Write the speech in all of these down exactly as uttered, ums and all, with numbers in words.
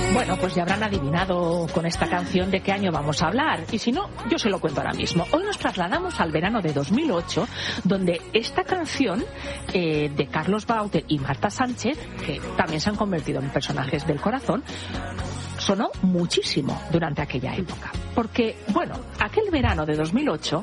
Bueno, pues ya habrán adivinado con esta canción de qué año vamos a hablar. Y si no, yo se lo cuento ahora mismo. Hoy nos trasladamos al verano de dos mil ocho, donde esta canción eh, de Carlos Baute y Marta Sánchez, que también se han convertido en personajes del corazón, sonó muchísimo durante aquella época. Porque, bueno, aquel verano de dos mil ocho...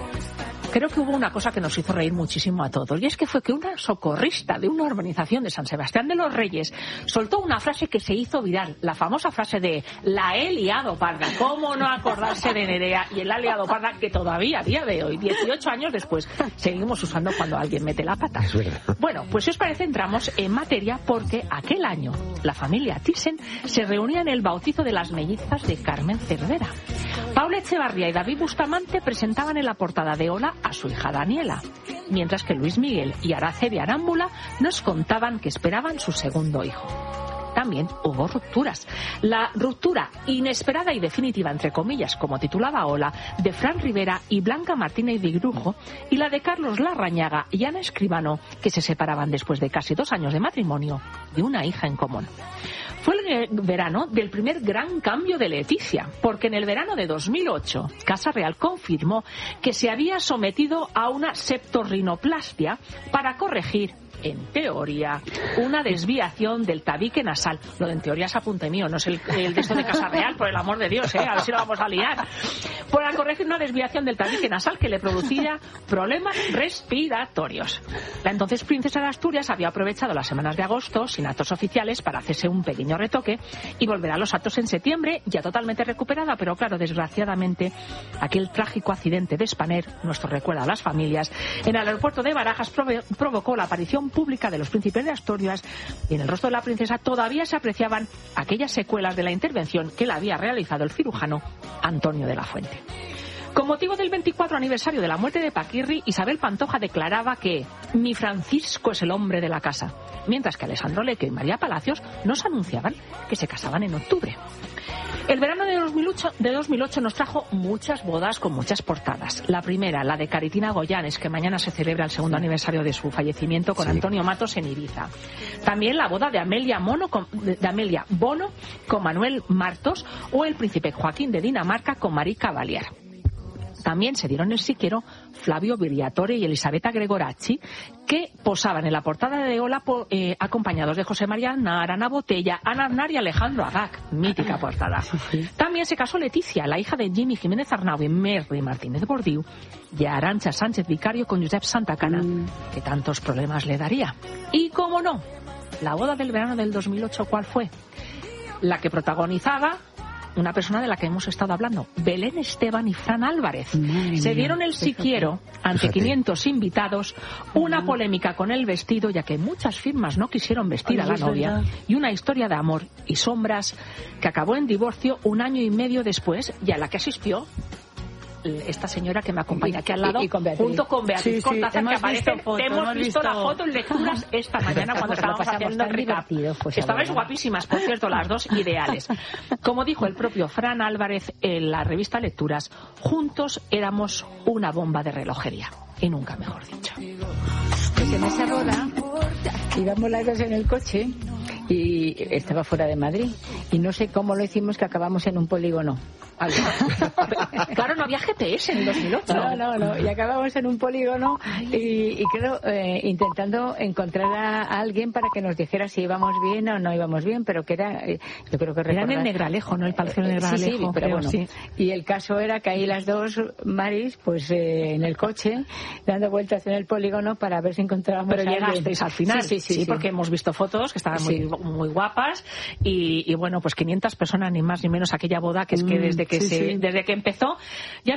creo que hubo una cosa que nos hizo reír muchísimo a todos, y es que fue que una socorrista de una urbanización de San Sebastián de los Reyes soltó una frase que se hizo viral, la famosa frase de la he liado parda. ¿Cómo no acordarse de Nerea y el ha liado parda, que todavía a día de hoy, dieciocho años después, seguimos usando cuando alguien mete la pata? Bueno, pues si os parece entramos en materia, porque aquel año la familia Thyssen se reunía en el bautizo de las mellizas de Carmen Cervera. Paula Echevarría y David Bustamante presentaban en la portada de Hola a su hija Daniela, mientras que Luis Miguel y Araceli Arámbula nos contaban que esperaban su segundo hijo. También hubo rupturas. La ruptura inesperada y definitiva, entre comillas, como titulaba Hola, de Fran Rivera y Blanca Martínez de Grujo, y la de Carlos Larrañaga y Ana Escribano, que se separaban después de casi dos años de matrimonio y una hija en común. Fue el verano del primer gran cambio de Leticia, porque en el verano de dos mil ocho, Casa Real confirmó que se había sometido a una septorrinoplastia para corregir, en teoría, una desviación del tabique nasal. Lo de en teoría es apunte mío, no es el, el de esto de Casa Real, por el amor de Dios, ¿eh? A ver si lo vamos a liar. Para corregir una desviación del tabique nasal que le producía problemas respiratorios. La entonces princesa de Asturias había aprovechado las semanas de agosto, sin actos oficiales, para hacerse un pequeño retoque y volverá a los actos en septiembre, ya totalmente recuperada, pero claro, desgraciadamente, aquel trágico accidente de Spanair, nuestro recuerda a las familias, en el aeropuerto de Barajas prove- provocó la aparición pública de los príncipes de Asturias, y en el rostro de la princesa todavía se apreciaban aquellas secuelas de la intervención que la había realizado el cirujano Antonio de la Fuente. Con motivo del veinticuatro aniversario de la muerte de Paquirri, Isabel Pantoja declaraba que mi Francisco es el hombre de la casa, mientras que Alessandro Lecco y María Palacios nos anunciaban que se casaban en octubre. El verano de dos mil ocho, de dos mil ocho nos trajo muchas bodas con muchas portadas. La primera, la de Caritina Goyanes, que mañana se celebra el segundo aniversario de su fallecimiento, con sí. Antonio Matos en Ibiza. También la boda de Amelia, Mono con, de Amelia Bono con Manuel Martos, o el príncipe Joaquín de Dinamarca con Marie Cavalier. También se dieron el siquiero Flavio Briatore y Elisabetta Gregoracci, que posaban en la portada de Hola eh, acompañados de José María Aznar, Ana Botella, Ana Aznar y Alejandro Agag. Mítica portada. También se casó Leticia, la hija de Jimmy Jiménez Arnau y Merry Martínez Bordiú, y Arantxa Sánchez Vicario con Josep Santacana, mm. que tantos problemas le daría. Y cómo no, la boda del verano del dos mil ocho, ¿cuál fue? La que protagonizaba una persona de la que hemos estado hablando, Belén Esteban y Fran Álvarez. Madre se dieron el siquiero ante quinientos invitados, una polémica con el vestido, ya que muchas firmas no quisieron vestir a la novia, y una historia de amor y sombras que acabó en divorcio un año y medio después, y a la que asistió esta señora que me acompaña aquí al lado, y, y con junto con Beatriz sí, Cortázar, sí, que aparece. Foto, hemos, hemos visto, visto la foto en lecturas esta mañana cuando estábamos haciendo el recap. Pues estabais guapísimas, por cierto, las dos, ideales. Como dijo el propio Fran Álvarez en la revista Lecturas, juntos éramos una bomba de relojería. Y nunca mejor dicho. Pues en esa boda íbamos las dos en el coche y estaba fuera de Madrid, y no sé cómo lo hicimos, que acabamos en un polígono. Claro, no había G P S en el dos mil ocho. No, no, no. Y acabamos en un polígono y, y creo, eh, intentando encontrar a, a alguien para que nos dijera si íbamos bien o no íbamos bien, pero que era, eh, yo creo que recordar... Era en el Negralejo, ¿no? El Palacio del Negralejo. Sí, sí, pero bueno. Sí. Y el caso era que ahí las dos, Maris, pues eh, en el coche, dando vueltas en el polígono para ver si encontrábamos pero a alguien. Pero llegasteis al final. Sí, sí, sí, sí, sí, porque hemos visto fotos que estaban muy, sí. muy guapas y, y bueno, pues quinientas personas, ni más ni menos, aquella boda que es que desde que, sí, se, sí. desde que empezó ya